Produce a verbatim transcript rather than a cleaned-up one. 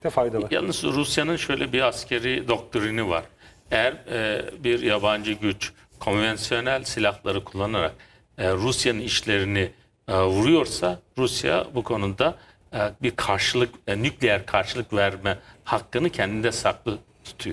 de fayda var. Yalnız Rusya'nın şöyle bir askeri doktrini var. Eğer e, bir yabancı güç konvansiyonel silahları kullanarak e, Rusya'nın işlerini e, vuruyorsa Rusya bu konuda e, bir karşılık, e, nükleer karşılık verme hakkını kendinde saklı tutuyor.